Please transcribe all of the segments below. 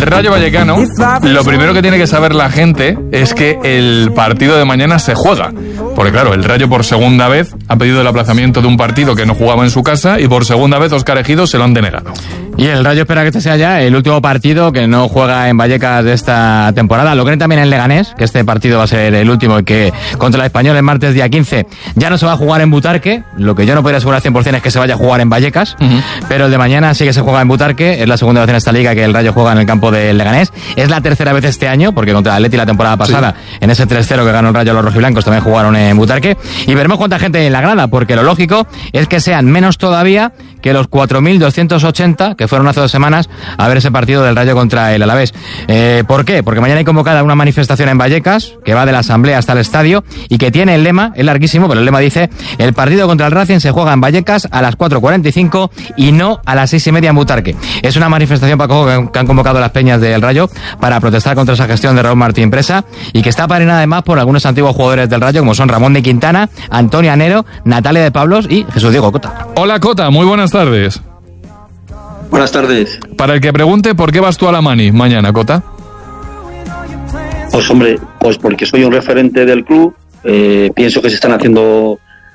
Rayo Vallecano, lo primero que tiene que saber la gente es que el partido de mañana se juega. Porque claro, el Rayo por segunda vez ha pedido el aplazamiento de un partido que no jugaba en su casa y por segunda vez Óscar Ejido se lo han denegado. Y el Rayo espera que este sea ya el último partido que no juega en Vallecas de esta temporada. Lo creen también en Leganés, que este partido va a ser el último y que contra el Español el martes día 15 ya no se va a jugar en Butarque. Lo que yo no podría asegurar 100% es que se vaya a jugar en Vallecas, pero el de mañana sí que se juega en Butarque. Es la segunda vez en esta liga que el Rayo juega en el campo del Leganés. Es la tercera vez este año, porque contra el Atleti la temporada pasada, en ese 3-0 que ganó el Rayo a los rojiblancos, también jugaron en Butarque. Y veremos cuánta gente en la grada, porque lo lógico es que sean menos todavía que los 4.280 que fueron hace 2 semanas a ver ese partido del Rayo contra el Alavés. ¿Por qué? Porque mañana hay convocada una manifestación en Vallecas que va de la asamblea hasta el estadio y que tiene el lema, es larguísimo, pero el lema dice: el partido contra el Racing se juega en Vallecas a las 4:45 y no a las 6:30 en Butarque. Es una manifestación, Paco, que han convocado las peñas del Rayo para protestar contra esa gestión de Raúl Martín Presa y que está apadrinada además por algunos antiguos jugadores del Rayo como son Ramón de Quintana, Antonio Anero, Natalia de Pablos y Jesús Diego Cota. Hola Cota, muy buenas tardes. Buenas tardes. Para el que pregunte, ¿por qué vas tú a la mani mañana, Cota? Pues hombre, pues porque soy un referente del club, pienso que se están haciendo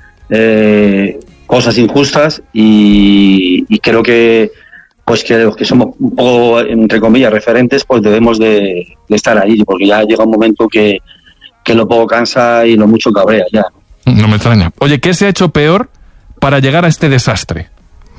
cosas injustas y creo que pues que los que somos un poco, entre comillas, referentes, pues debemos de estar ahí, porque ya llega un momento que lo poco cansa y lo mucho cabrea ya. No me extraña. Oye, ¿qué se ha hecho peor para llegar a este desastre?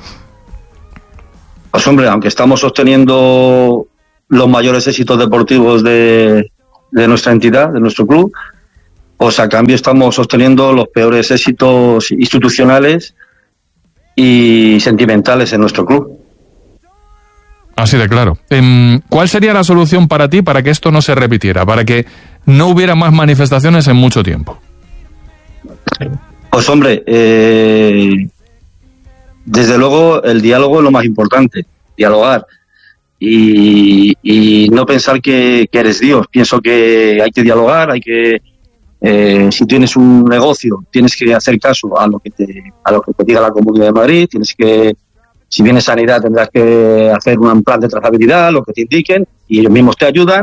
Pues hombre, aunque estamos sosteniendo los mayores éxitos deportivos de nuestra entidad, de nuestro club, pues a cambio estamos sosteniendo los peores éxitos institucionales y sentimentales en nuestro club. Así de claro. ¿Cuál sería la solución para ti para que esto no se repitiera, para que no hubiera más manifestaciones en mucho tiempo? Pues hombre, desde luego el diálogo es lo más importante, dialogar y no pensar que eres Dios. Pienso que hay que dialogar, hay que si tienes un negocio tienes que hacer caso a lo que te diga la Comunidad de Madrid, si vienes sanidad tendrás que hacer un plan de trazabilidad, lo que te indiquen y ellos mismos te ayudan.